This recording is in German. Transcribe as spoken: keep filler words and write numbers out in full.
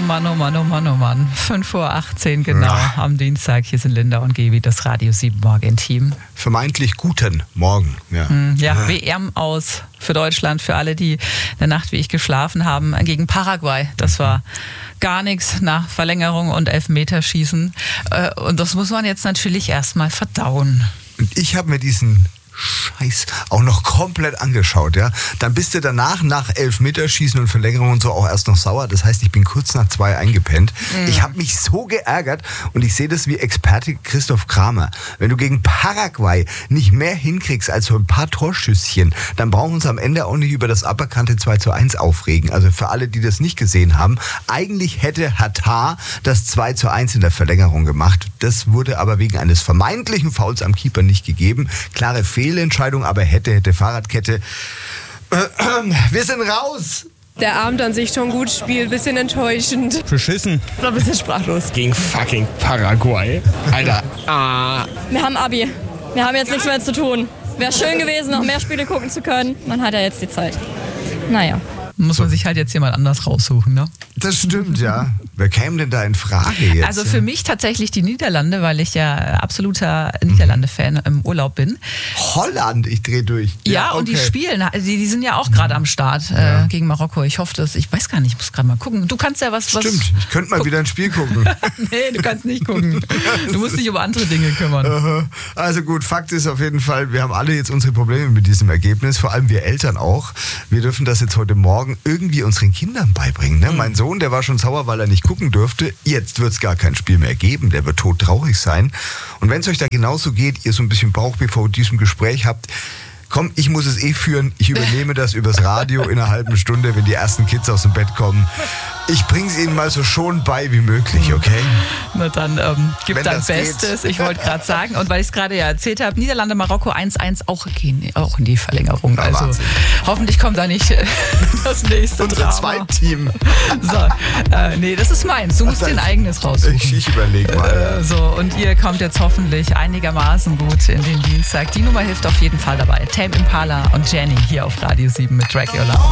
Mann, oh Mann, oh Mann, oh Mann. fünf Uhr achtzehn genau Ja. am Dienstag. Hier sind Linda und Gebi, das Radio sieben Morgen-Team. Vermeintlich guten Morgen. Ja, Ja, W M aus für Deutschland, für alle, die in der Nacht wie ich geschlafen haben, gegen Paraguay. Das war gar nichts nach Verlängerung und Elfmeterschießen. Äh, Und das muss man jetzt natürlich erstmal verdauen. Und ich habe mir diesen Scheiß auch noch komplett angeschaut, ja. Dann bist du danach, nach Elfmeterschießen und Verlängerung und so, auch erst noch sauer. Das heißt, ich bin kurz nach zwei eingepennt. Mhm. Ich habe mich so geärgert und ich sehe das wie Experte Christoph Kramer. Wenn du gegen Paraguay nicht mehr hinkriegst als so ein paar Torschüsschen, dann brauchen wir uns am Ende auch nicht über das aberkannte zwei zu eins aufregen. Also für alle, die das nicht gesehen haben, eigentlich hätte Hatar das zwei zu eins in der Verlängerung gemacht. Das wurde aber wegen eines vermeintlichen Fouls am Keeper nicht gegeben. Klare Fehlentscheidung, aber hätte, hätte Fahrradkette. Wir sind raus! Der Abend an sich schon gut spielt, bisschen enttäuschend. Beschissen. So ein bisschen sprachlos. Gegen fucking Paraguay. Alter. Ah. Wir haben Abi. Wir haben jetzt nichts mehr zu tun. Wäre schön gewesen, noch mehr Spiele gucken zu können. Man hat ja jetzt die Zeit. Naja. Muss man sich halt jetzt jemand anders raussuchen, ne? Das stimmt, ja. Wer käme denn da in Frage jetzt? Also für mich tatsächlich die Niederlande, weil ich ja absoluter Niederlande-Fan im Urlaub bin. Holland, ich drehe durch. Ja, Ja, und die okay. spielen, die, die sind ja auch gerade am Start äh, Ja. gegen Marokko. Ich hoffe, dass, ich weiß gar nicht, ich muss gerade mal gucken. Du kannst ja was... was Stimmt, ich könnte mal wieder ein Spiel gucken. Nee, du kannst nicht gucken. Du musst dich um andere Dinge kümmern. Also gut, Fakt ist auf jeden Fall, wir haben alle jetzt unsere Probleme mit diesem Ergebnis, vor allem wir Eltern auch. Wir dürfen das jetzt heute Morgen irgendwie unseren Kindern beibringen. Ne? Mhm. Mein Sohn, der war schon sauer, weil er nicht gucken durfte. Jetzt wird es gar kein Spiel mehr geben, der wird todtraurig sein. Und wenn es euch da genauso geht, ihr so ein bisschen Bauchweh vor diesem Gespräch habt, komm, ich muss es eh führen, ich übernehme das übers Radio in einer halben Stunde, wenn die ersten Kids aus dem Bett kommen. Ich bring's ihnen mal so schon bei wie möglich, okay? Na dann ähm, gib Wenn dein das Bestes. geht. Ich wollte gerade sagen, und weil ich es gerade ja erzählt habe, Niederlande, Marokko eins eins auch, gehen, auch in die Verlängerung. Na, also Wahnsinn. hoffentlich kommt da nicht äh, das nächste Unser Drama. Zweitteam. So, äh, nee, das ist meins. Du musst Das- dir ein eigenes raussuchen. Ich, ich überlege mal. Äh, so, und ihr kommt jetzt hoffentlich einigermaßen gut in den Dienstag. Die Nummer hilft auf jeden Fall dabei. Tame Impala und Jenny hier auf Radio sieben mit Drag Your Love.